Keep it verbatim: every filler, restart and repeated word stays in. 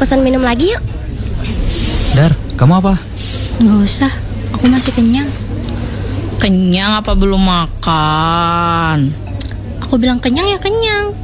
pesan minum lagi yuk. Dar, kamu apa? Nggak usah, aku masih kenyang. Kenyang apa belum makan? Aku bilang kenyang ya kenyang.